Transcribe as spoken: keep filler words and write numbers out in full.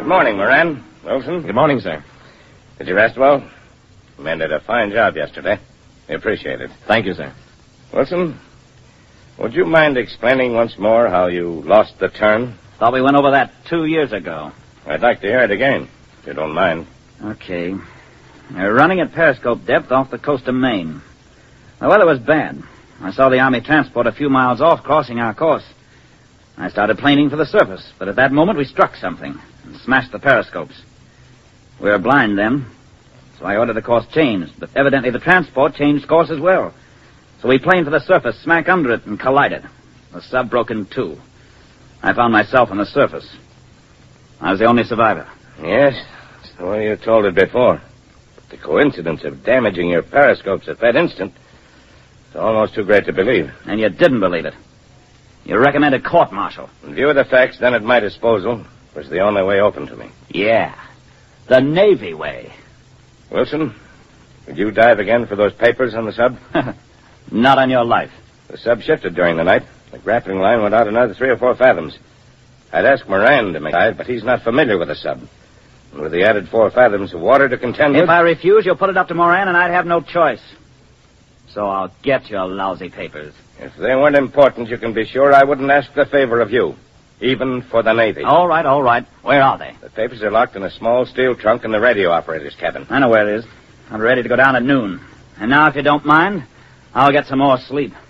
Good morning, Moran. Wilson. Good morning, sir. Did you rest well? The men did a fine job yesterday. We appreciate it. Thank you, sir. Wilson, would you mind explaining once more how you lost the turn? Thought we went over that two years ago. I'd like to hear it again, if you don't mind. Okay. We're running at periscope depth off the coast of Maine. The weather was bad. I saw the Army transport a few miles off crossing our course. I started planing for the surface, but at that moment we struck something and smashed the periscopes. We were blind then, so I ordered the course changed, but evidently the transport changed course as well. So we planed for the surface, smack under it, and collided. The sub broke in two. I found myself on the surface. I was the only survivor. Yes, that's the way you told it before. But the coincidence of damaging your periscopes at that instant is almost too great to believe. And you didn't believe it. You recommended court-martial. In view of the facts then at my disposal, it was the only way open to me. Yeah. The Navy way. Wilson, would you dive again for those papers on the sub? Not on your life. The sub shifted during the night. The grappling line went out another three or four fathoms. I'd ask Moran to make dive, but he's not familiar with the sub. And with the added four fathoms of water to contend if with... If I refuse, you'll put it up to Moran, and I'd have no choice. So I'll get your lousy papers. If they weren't important, you can be sure I wouldn't ask the favor of you. Even for the Navy. All right, all right. Where are they? The papers are locked in a small steel trunk in the radio operator's cabin. I know where it is. I'm ready to go down at noon. And now, if you don't mind, I'll get some more sleep.